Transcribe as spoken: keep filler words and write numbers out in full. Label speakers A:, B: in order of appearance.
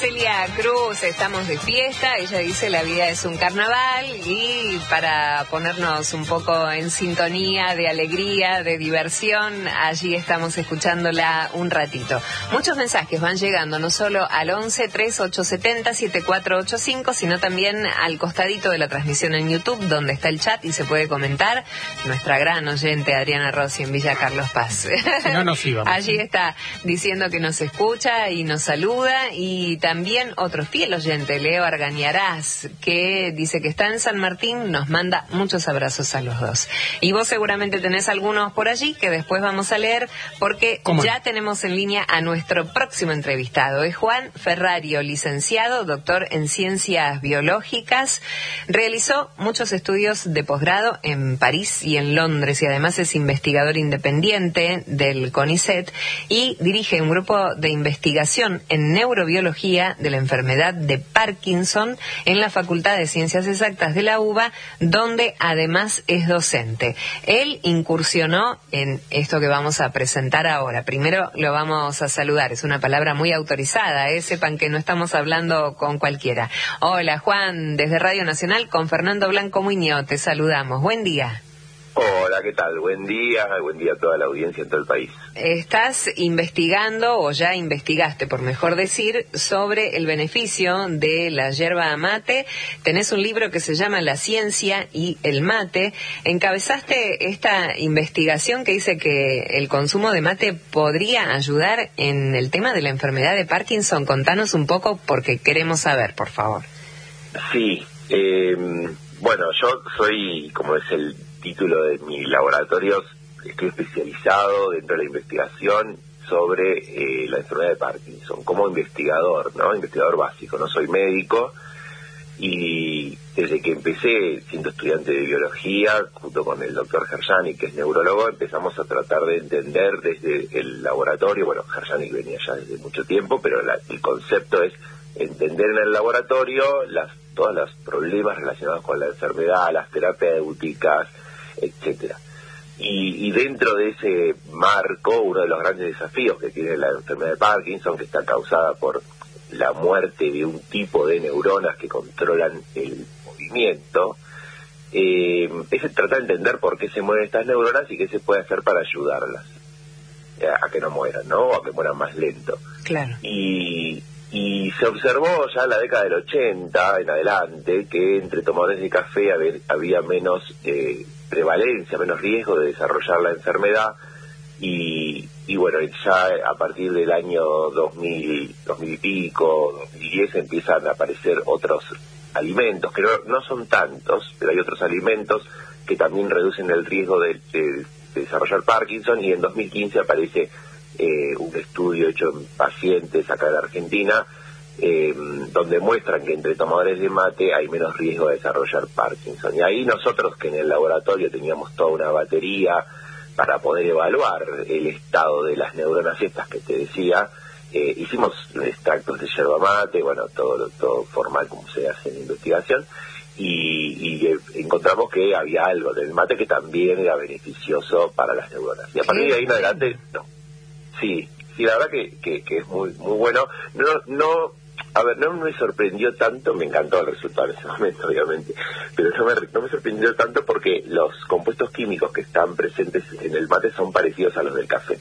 A: Celia Cruz, estamos de fiesta, ella dice la vida es un carnaval y para ponernos un poco en sintonía de alegría, de diversión, allí estamos escuchándola un ratito. Muchos mensajes van llegando, no solo al once, treinta y ocho setenta, setenta y cuatro ochenta y cinco, sino también al costadito de la transmisión en YouTube, donde está el chat y se puede comentar. Nuestra gran oyente Adriana Rossi en Villa Carlos Paz.
B: Si no nos íbamos.
A: Allí está diciendo que nos escucha y nos saluda, y también También otro fiel oyente, Leo Argañarás, que dice que está en San Martín, nos manda muchos abrazos a los dos. Y vos seguramente tenés algunos por allí que después vamos a leer, porque ya tenemos en línea a nuestro próximo entrevistado. Es Juan Ferrario, licenciado, doctor en Ciencias Biológicas. Realizó muchos estudios de posgrado en París y en Londres, y además es investigador independiente del CONICET y dirige un grupo de investigación en neurobiología de la enfermedad de Parkinson en la Facultad de Ciencias Exactas de la UBA, donde además es docente. Él incursionó en esto que vamos a presentar ahora. Primero lo vamos a saludar, es una palabra muy autorizada, ¿eh? Sepan que no estamos hablando con cualquiera. Hola Juan, desde Radio Nacional con Fernando Blanco Muñoz, te saludamos. Buen día.
C: Hola, ¿qué tal? Buen día, buen día a toda la audiencia en todo el país.
A: Estás investigando, o ya investigaste, por mejor decir, sobre el beneficio de la yerba mate. Tenés un libro que se llama La ciencia y el mate. Encabezaste esta investigación que dice que el consumo de mate podría ayudar en el tema de la enfermedad de Parkinson. Contanos un poco porque queremos saber, por favor.
C: Sí, eh, bueno, yo soy, como es el título de mi laboratorio, estoy especializado dentro de la investigación sobre eh, la enfermedad de Parkinson, como investigador, ¿no? Investigador básico, no soy médico, y desde que empecé siendo estudiante de biología, junto con el doctor Herjani, que es neurólogo, empezamos a tratar de entender desde el laboratorio. Bueno, Herjani venía ya desde mucho tiempo, pero la, el concepto es entender en el laboratorio las, todos los problemas relacionados con la enfermedad, las terapéuticas, etcétera. Y, y dentro de ese marco, uno de los grandes desafíos que tiene la enfermedad de Parkinson, que está causada por la muerte de un tipo de neuronas que controlan el movimiento, eh, es tratar de entender por qué se mueven estas neuronas y qué se puede hacer para ayudarlas a, a que no mueran, ¿no? O a que mueran más lento.
A: Claro.
C: Y Y se observó ya en la década del ochenta en adelante que entre tomadores de café había, había menos eh, prevalencia, menos riesgo de desarrollar la enfermedad, y, y bueno, ya a partir del año dos mil, dos mil y pico, dos mil diez empiezan a aparecer otros alimentos, que no, no son tantos, pero hay otros alimentos que también reducen el riesgo de, de, de desarrollar Parkinson, y en dos mil quince aparece Eh, un estudio hecho en pacientes acá en Argentina, eh, donde muestran que entre tomadores de mate hay menos riesgo de desarrollar Parkinson. Y ahí nosotros, que en el laboratorio teníamos toda una batería para poder evaluar el estado de las neuronas estas que te decía, eh, hicimos extractos de yerba mate, bueno, todo, todo formal como se hace en investigación, y, y eh, encontramos que había algo del mate que también era beneficioso para las neuronas. Y a partir de ahí en adelante, no. Sí, sí, la verdad que, que, que es muy muy bueno. No, no, a ver, no me sorprendió tanto, me encantó el resultado en ese momento, obviamente, pero no me, no me sorprendió tanto porque los compuestos químicos que están presentes en el mate son parecidos a los del café.